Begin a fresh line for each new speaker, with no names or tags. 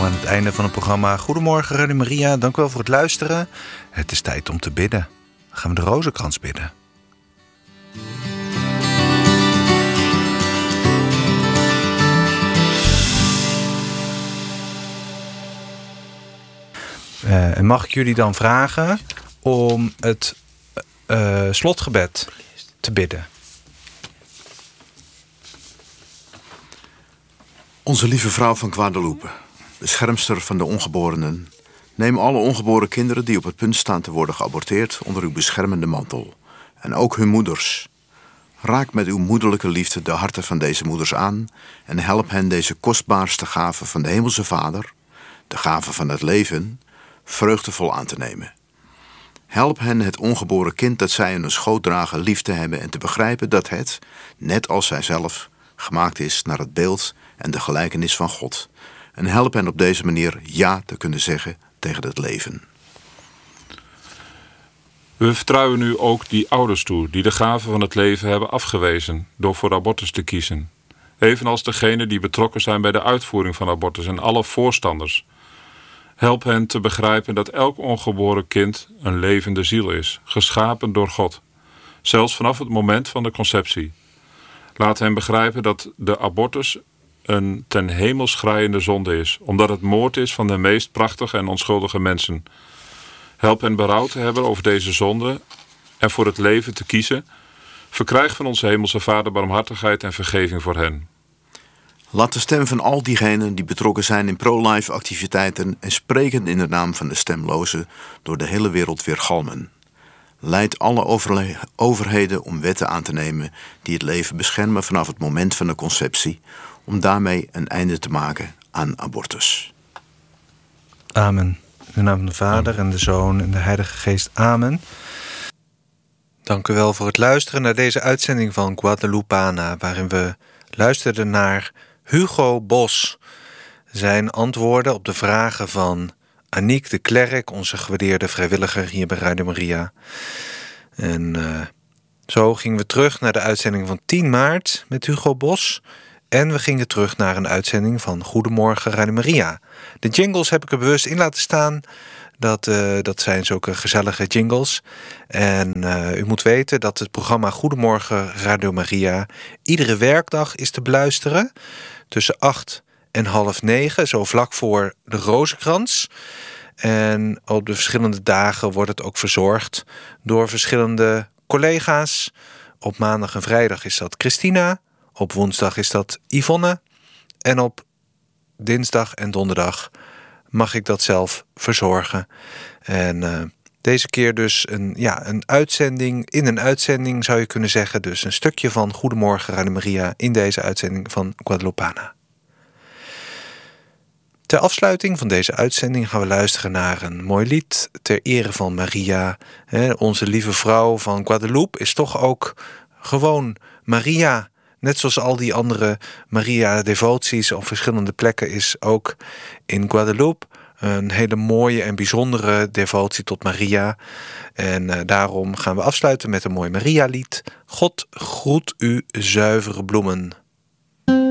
Aan het einde van het programma. Goedemorgen Radio Maria, dank u wel voor het luisteren. Het is tijd om te bidden. Dan gaan we de rozenkrans bidden. En mag ik jullie dan vragen om het slotgebed te bidden?
Onze lieve vrouw van Guadalupe, beschermster van de ongeborenen, neem alle ongeboren kinderen die op het punt staan te worden geaborteerd onder uw beschermende mantel. En ook hun moeders. Raak met uw moederlijke liefde de harten van deze moeders aan en help hen deze kostbaarste gave van de Hemelse Vader, de gave van het leven, vreugdevol aan te nemen. Help hen het ongeboren kind dat zij in hun schoot dragen lief te hebben en te begrijpen dat het, net als zij zelf, gemaakt is naar het beeld en de gelijkenis van God. En help hen op deze manier ja te kunnen zeggen tegen het leven.
We vertrouwen nu ook die ouders toe die de gave van het leven hebben afgewezen door voor abortus te kiezen. Evenals degenen die betrokken zijn bij de uitvoering van abortus en alle voorstanders. Help hen te begrijpen dat elk ongeboren kind een levende ziel is, geschapen door God. Zelfs vanaf het moment van de conceptie. Laat hen begrijpen dat de abortus een ten hemel schreiende zonde is, omdat het moord is van de meest prachtige en onschuldige mensen. Help hen berouw te hebben over deze zonde en voor het leven te kiezen. Verkrijg van onze hemelse Vader barmhartigheid en vergeving voor hen.
Laat de stem van al diegenen die betrokken zijn in pro-life activiteiten en spreken in de naam van de stemlozen door de hele wereld weergalmen. Leid alle overheden om wetten aan te nemen die het leven beschermen vanaf het moment van de conceptie, om daarmee een einde te maken aan abortus.
Amen. In de naam van de Vader en de Zoon en de Heilige Geest. Amen. Dank u wel voor het luisteren naar deze uitzending van Guadalupana, waarin we luisterden naar Hugo Bos. Zijn antwoorden op de vragen van Aniek de Klerk, onze gewaardeerde vrijwilliger hier bij Radio Maria. En zo gingen we terug naar de uitzending van 10 maart met Hugo Bos. En we gingen terug naar een uitzending van Goedemorgen Radio Maria. De jingles heb ik er bewust in laten staan. Dat zijn zulke gezellige jingles. En u moet weten dat het programma Goedemorgen Radio Maria iedere werkdag is te beluisteren. Tussen 8 en half 9, zo vlak voor de rozenkrans. En op de verschillende dagen wordt het ook verzorgd door verschillende collega's. Op maandag en vrijdag is dat Christina. Op woensdag is dat Yvonne. En op dinsdag en donderdag mag ik dat zelf verzorgen. En deze keer dus een uitzending in een uitzending zou je kunnen zeggen. Dus een stukje van Goedemorgen Radio Maria in deze uitzending van Guadalupana. Ter afsluiting van deze uitzending gaan we luisteren naar een mooi lied ter ere van Maria. Onze lieve vrouw van Guadeloupe is toch ook gewoon Maria. Net zoals al die andere Maria-devoties op verschillende plekken is ook in Guadeloupe een hele mooie en bijzondere devotie tot Maria. En daarom gaan we afsluiten met een mooi Maria-lied. God groet u zuivere bloemen.